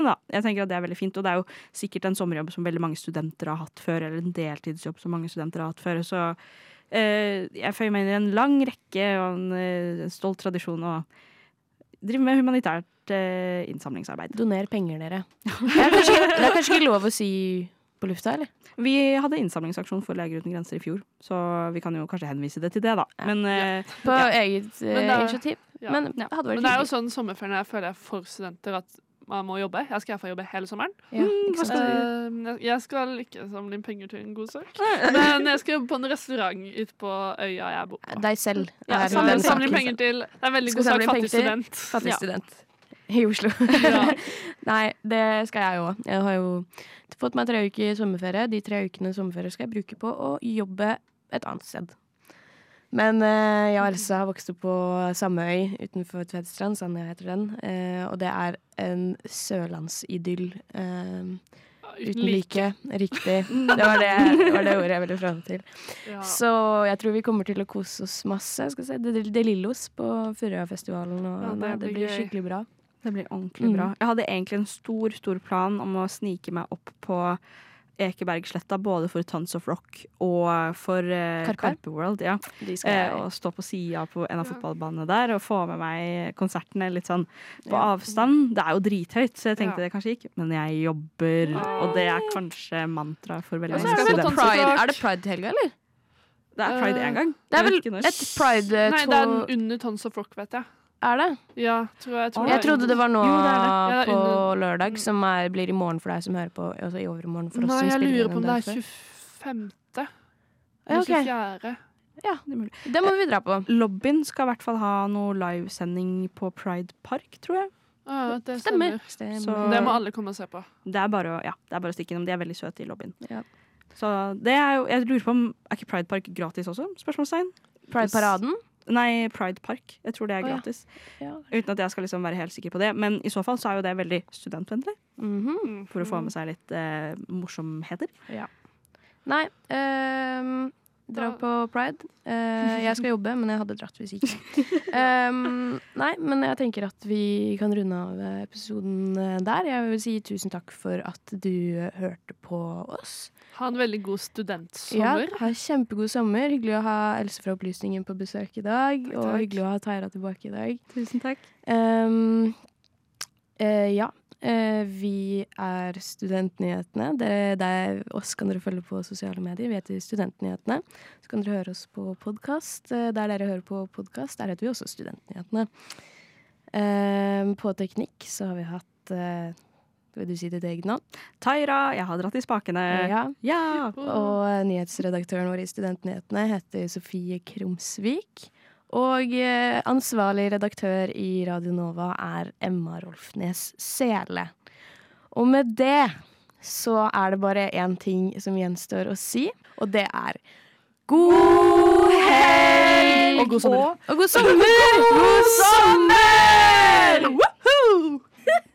Da. Jeg tenker at det veldig fint, og det jo sikkert en sommerjobb som veldig mange studenter har hatt før, eller en deltidsjobb som mange studenter har hatt før, så jeg føyer meg inn i en lang rekke og en stolt tradisjon og driver med humanitært innsamlingsarbeid. Doner penger, dere. Det er kanskje ikke lov å si på lufta, eller? Vi hadde innsamlingsaksjon for Leger uten grenser i fjor, så vi kan jo kanskje henvise det til det da. Men, på eget initiativ. Ja. Men det hadde vært Men det jo sånn sommerferien jeg føler for studenter at man må jobbe. Jeg skal i hvert fall jobbe hele sommeren. Ja, hva skal du? Jeg skal ikke samle inn penger til en god sak. Men jeg skal jobbe på en restaurant ute på øya jeg bor på. Deg selv. Ja, samle inn penger til. Det en veldig god sak, fattig student. Fattig student. I Oslo. Ja. Nei, det skal jeg jo. Jeg har jo fått meg 3 uker sommerferie. De 3 ukene sommerferie skal jeg bruke på å jobbe et annet sted. Men jeg og Elsa har vokst opp på samme øy utenfor Tvedestrand, Sandøya heter den. Og det en sørlandsidyll uten like. Riktig. Det var det ordet jeg ville fram til. Ja. Så jeg tror vi kommer til å kose oss masse. Jeg skal se. Det Lillos på Furøyafestivalen. Og det blir skikkelig bra. Det blir ordentlig bra. Jeg hadde egentlig en stor plan om å snike meg opp på Ekebergsletta, både for Tons of Rock og for Karpe World, ja. Og stå på siden på en av fotballbanene der, og få med meg konsertene litt sånn på avstand. Det jo drithøyt, så jeg tenkte det kanskje ikke, men jeg jobber, og det kanskje mantra for veldig mange studenter. Det Pride-helga, eller? Det Pride en gang. Det vel et Pride... Nei, det under Tons of Rock, vet jeg. Det? Ja, jeg trodde det var nå på lørdag, som blir i morgen for deg som hører på, altså i overmorgen for oss som spiller. Nei, jeg lurer på om det 25. Eller 24. Ja, det må vi dra på. Lobbyen skal i hvert fall ha noe livesending på Pride Park, tror jeg. Ja, det stemmer. Så det må alle komme og se på. Det bare å stikke innom. De veldig søte i lobbyen. Ja. Så det jo, jeg lurer på om ikke Pride Park gratis også? Spørsmålstegn. Pride-paraden? Nei, Pride Park. Jeg tror det gratis. Ja. Uten at jeg skal liksom være helt sikker på det. Men i så fall så jo det veldig studentvennlig. For å få med seg litt morsomheter. Ja. Nei, dra på Pride. Jeg skal jobbe, men jeg hadde dratt hvis ikke. Nei, men jeg tenker at vi kan runde av episoden der. Jeg vil si tusen takk for at du hørte på oss. Ha en veldig god studentsommer. Ja, ha en kjempegod sommer. Hyggelig å ha Else fra Opplysningen på besøk i dag. Takk. Og hyggelig å ha Tyra tilbake i dag. Tusen takk. Vi Studentnyhetene. Oss kan dere følge på sosiale medier. Vi heter Studentnyhetene. Så kan dere høre oss på podcast. Der dere hører på podcast, der heter vi også Studentnyhetene. På teknikk så har vi hatt... vil du si ditt eget navn? Tyra, jeg har dratt i spakene. Ja. Og nyhetsredaktøren vår i Studentnyhetene heter Sofie Krumsvik. Og ansvarlig redaktør i Radio Nova Emma Rolfnes Sele. Og med det så det bare en ting som gjenstår å si, og det god helg! Og god sommer! Og god sommer! God sommer!